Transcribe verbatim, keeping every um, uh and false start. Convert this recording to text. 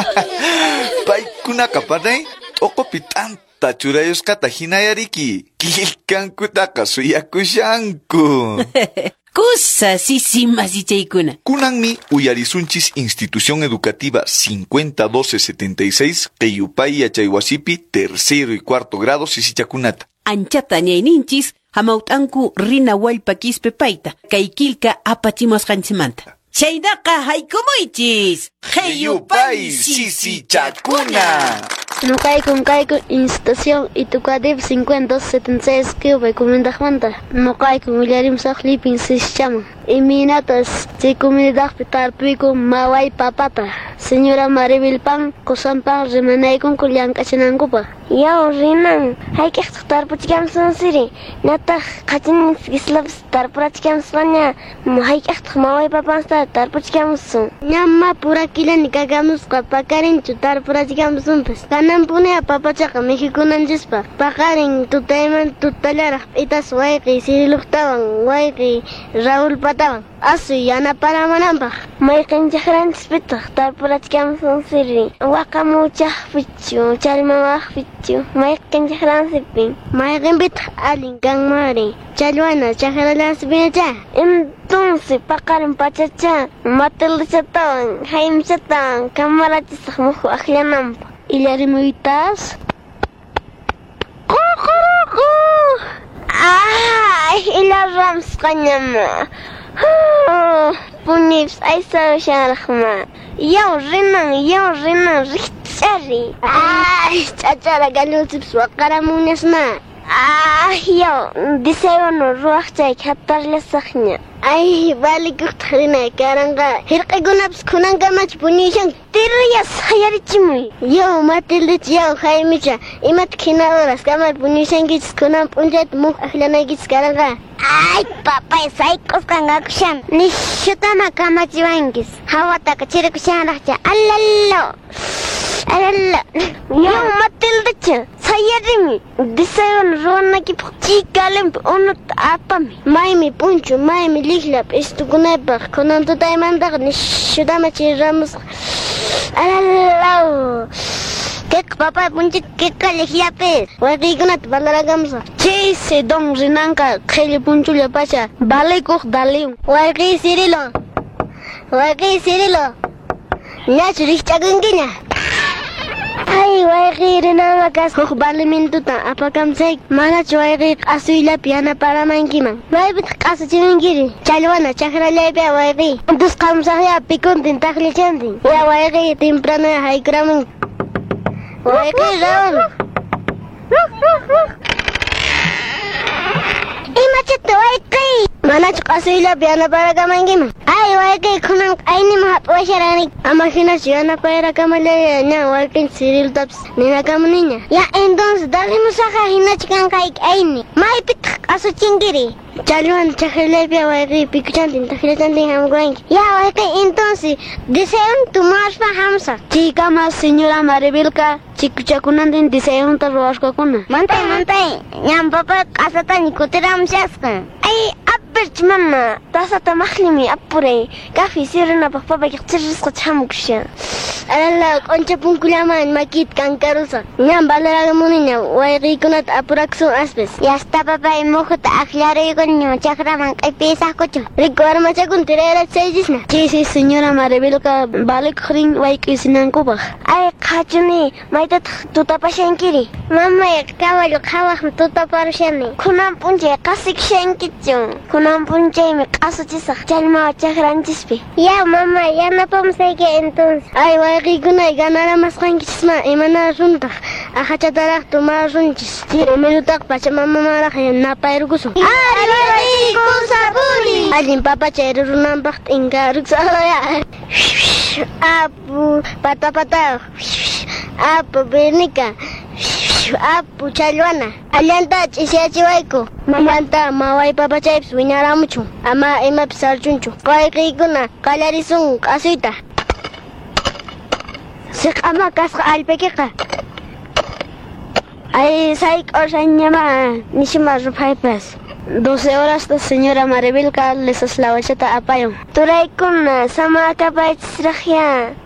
Paykuna kapanay, okopi tanta churayuskata hinayariki. Kilkankutaqa suyakushanku. Cosa sisimasichaykuna. Kunanmi uyarisunchis Institución Educativa cincuenta doce setenta y seis Qeyupay yachaywasipi tercero y cuarto grado sisichakunata. Anchata ñayninchis hamawt'anku rina wallpa kispe payta kay kilka apachimusqanchimanta. Chaynaqa haykumuychis. Qeyupay sisichakuna. Nuqaykum kayku Institución Educativa cincuenta setenta y seis Qeyupay comunidadmanta. Nuqaykum willarimsaq lipin sisichaman. Iminatas chay comunidadpi tarpuyku maway papata. Señora Maribel Pan kusampan rimanaykunku llank'achinankupa. Yaw rinan hayk'aqtaq tarpuchikamsunsiri. Nataq qachinin gislapas tarpurachikamuspaña hayk'aqtaq maway papansta tarpuchikamusun. Ñama purakilani kakamusqa pakarinchu tarpurachikamusunpas. Kanan puneqa papachaqa mijikunanchikpa. Paqarin tutayman tutallaraq itas wayqi Siriluqtawan wayqi Raúl Patawan. Asu yanaparamananpaq. Mayqinchaqranchispitaq tarpurachikamusunsiri. Waqamuchaqpichu chalmawaqpichu mayqinchaqranchipin. Mayqinpitaq allin kanmari. Challwana chaqralansipinacha. Entonces paqarin pachacha Matildachatawan Jaimchatawan kamarachisaq muhu aqllananpaq. Illarimuytas. Ququruqu. Ay, illaramsqañama. Punips aysawsharaqma. Yaw rinan, yaw rinan riqch'ari. Ay, ch'achara galusips waqaramunasna. Ay, yaw, disayuno ruwaqchay khatarlasaqña. Ay, vale kuqtaqrina karanqa. Hirqikunapas kunankamachi punishan. Tiriyas hayarichimuy. Yaw, Matildach, yaw, Jaimicha. Imata hina horas kamay punishankichis kunan p'unchayta muq aqllanaykichis karanqa. Ay, papay, sayk'usqanqakushan. Nishutama kamachiwankis. Hawataqa chirikushanraqcha. Alalo. Alalo. Yaw, Matildach, sayarimi. Disayuno ruwanakipaq chikalimpi unuta apami. Maymi punchu, maymi liklap istukunaypaq kunan tutaymantaqa nishutama chiriramusqa. Alalo. Kek papay punchit kekka liklapis. Wayqiykunata valorakamusqa. Chaysi don rinanqa qhilli punchulla pacha balaykuq daliyun. Wayqiy Cirilo. Wayqiy Cirilo. Ñachu riqch'akunkiña. Ay, wayqiy rinamakas huk balimintuta apakamchay. Manachu wayqiy q'asuyllapi yanaparamankiman. Maypitaq q'asuchimunkiri. Challwana chaqrallaypi wayqiy. Entonces qamsaqya pikuntin taqllichantin. Ya wayqiy tempranoya haykuramun. Wayqiy Raúl. Imachata wayqiy. Manachu q'asuyllapi yanaparamankiman. Ay, wayqiy kunan aynima hap'uwasharani. Ama hinachu yanapayarakamallaya ña wayqiy Ciriltapas ninakamuniña. Ya entonces dalimusaqa hinachu kankayki ayni. Maypitaq q'asuchinkiri. Challwan chaqrallaypi wayqiy pikuchantin taqllichantin hamkuranki. Ya wayqiy entonces deseon tumarpa hamsa. Chikama señora Maribelka chikuchakunantin deseonta ruwashkakuna. Mantay mantay ñan papa q'asatani kutiramushasqa. Ay, apirch mama. Tasata maqlimi apuray. Kafi sirinapaq papaykiq chirrisqa chamukusha. Alala q'uncha punkullaman makit kankarusaq. Ñan valorakamuniña wayqiykunata apurakusun aspes. Yasta papay muhuta aqllariykunña chaqraman q'ipiyasaqkuchu. Riku armachakun tirayarachaychisna. Chaysi señora Maribelka balikuqrin wayq'isinankupaq. Ay, qhachuni maytataq tutapashankiri. Mamay caballo qhawaqmi tutaparushani. Kunan p'unchay qasikishankichu. Kunan p'unchaymi q'asuchisaq challmawa chaqranchispi. Ya mamay yanapamusayki entonces. Ay, wayqiykuna ganaramasqankichisma imana runtaq. Ahachataraq tumarunchis. Tirumirutaq pachamamamaraq napayrukusun. Ari kusapuri. Allin papachay rurunanpaq t'inkaruksaqlaya. Apu patapata. Apu birnika. Apu challwana. Allanta ch'isyachiwayku. Mamanta maway papachaypis wiñaramuchun. Ama imapis archunchu. Wayqiykuna qallarisun q'asuyta. Siq'ama kasqa allpakiqa. Ay, sayk'ushañama nishima rupaypas. doce horas la señora Maribelka les aslawachata apayun. Turaykuna sama kapaychisraqya.